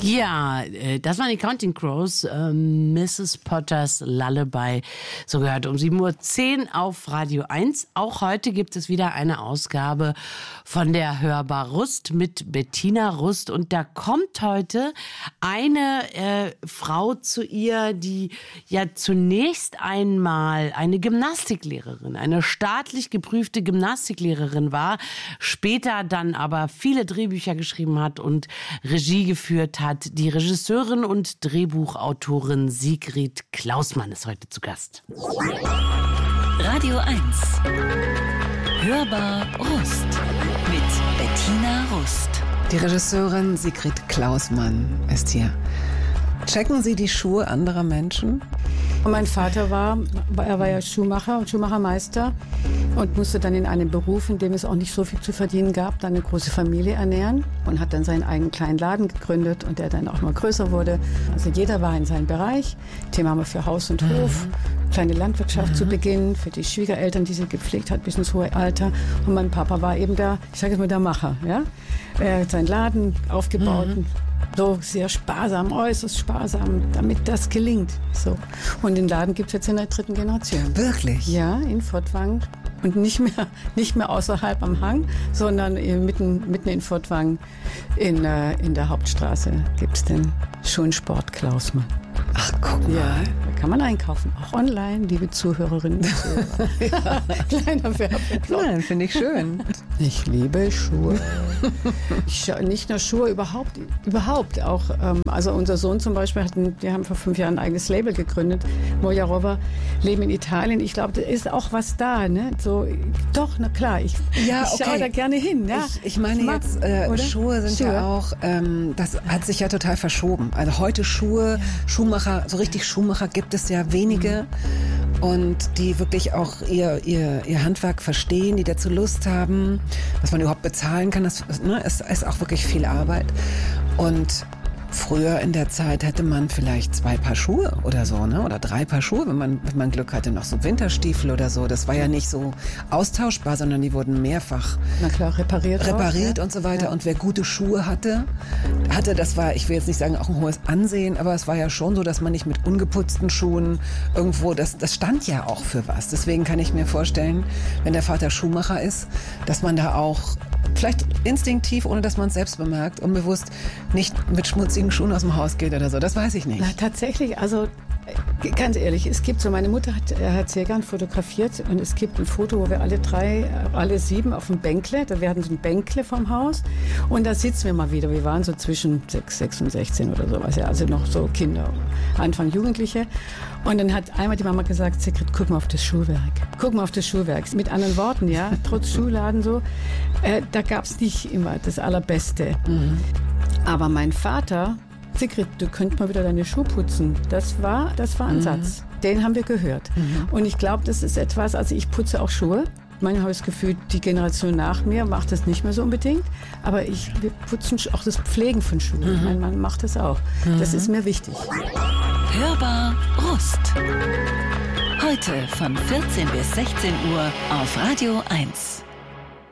Ja, das waren die Counting Crows, Mrs. Potters Lullaby, so gehört um 7:10 Uhr auf Radio 1. Auch heute gibt es wieder eine Ausgabe von der Hörbar Rust mit Bettina Rust. Und da kommt heute eine Frau zu ihr, die ja zunächst einmal eine Gymnastiklehrerin, eine staatlich geprüfte Gymnastiklehrerin war, später dann aber viele Drehbücher geschrieben hat und Regie geführt hat. Die Regisseurin und Drehbuchautorin Sigrid Klausmann ist heute zu Gast. Radio 1 Hörbar Rust mit Bettina Rust. Die Regisseurin Sigrid Klausmann ist hier. Checken Sie die Schuhe anderer Menschen? Mein Vater war ja Schuhmacher und Schuhmachermeister und musste dann in einem Beruf, in dem es auch nicht so viel zu verdienen gab, dann eine große Familie ernähren und hat dann seinen eigenen kleinen Laden gegründet und der dann auch mal größer wurde. Also jeder war in seinem Bereich. Thema haben wir für Haus und Hof, kleine Landwirtschaft zu Beginn, für die Schwiegereltern, die sie gepflegt hat bis ins hohe Alter. Und mein Papa war eben der, ich sage jetzt mal, der Macher. Ja? Er hat seinen Laden aufgebaut. So sehr sparsam, äußerst sparsam, damit das gelingt. So. Und den Laden gibt es jetzt in der 3. Generation. Wirklich? Ja, in Furtwangen. Und nicht mehr außerhalb am Hang, sondern mitten in Furtwangen in der Hauptstraße gibt es den Schuhensport Klausmann. Ach, guck mal. Ja, da kann man einkaufen. Auch online, liebe Zuhörerinnen und Zuhörer. Kleiner Werbeblock. Nein, finde ich schön. Ich liebe Schuhe. Nicht nur Schuhe, überhaupt auch. Also unser Sohn zum Beispiel, die haben vor 5 Jahren ein eigenes Label gegründet. Moja Rova, leben in Italien. Ich glaube, da ist auch was da. Ne? So, doch, na klar, ich schaue da gerne hin. Ja? Ich meine jetzt, Schuhe sind ja auch, das hat sich ja total verschoben. Also heute Schuhmacher, so richtig Schuhmacher gibt es ja wenige und die wirklich auch ihr Handwerk verstehen, die dazu Lust haben, was man überhaupt bezahlen kann. Das ist auch wirklich viel Arbeit. Und früher in der Zeit hätte man vielleicht 2 Paar Schuhe oder so, ne? Oder 3 Paar Schuhe, wenn man Glück hatte, noch so Winterstiefel oder so. Das war ja nicht so austauschbar, sondern die wurden mehrfach repariert und so weiter. Ja. Und wer gute Schuhe hatte, das war, ich will jetzt nicht sagen auch ein hohes Ansehen, aber es war ja schon so, dass man nicht mit ungeputzten Schuhen irgendwo, das stand ja auch für was. Deswegen kann ich mir vorstellen, wenn der Vater Schuhmacher ist, dass man da auch vielleicht instinktiv, ohne dass man es selbst bemerkt, unbewusst nicht mit schmutzigen Schuhen aus dem Haus geht oder so. Das weiß ich nicht. Na, tatsächlich, also ganz ehrlich, es gibt so, meine Mutter hat sehr gern fotografiert und es gibt ein Foto, wo wir alle 7 auf dem Bänkle, da werden so ein Bänkle vom Haus und da sitzen wir mal wieder. Wir waren so zwischen 6 und 16 oder sowas, ja, also noch so Kinder, Anfang Jugendliche. Und dann hat einmal die Mama gesagt, Sigrid, guck mal auf das Schuhwerk. Guck mal auf das Schuhwerk. Mit anderen Worten, ja, trotz Schuhladen so, da gab es nicht immer das Allerbeste. Aber mein Vater, Sigrid, du könntest mal wieder deine Schuhe putzen. Das war ein Satz. Den haben wir gehört. Und ich glaube, das ist etwas, also ich putze auch Schuhe. Manchmal habe ich das Gefühl, die Generation nach mir macht das nicht mehr so unbedingt. Aber wir putzen auch das Pflegen von Schuhen. Mein Mann macht das auch. Das ist mir wichtig. Hörbar Rust. Heute von 14 bis 16 Uhr auf Radio 1.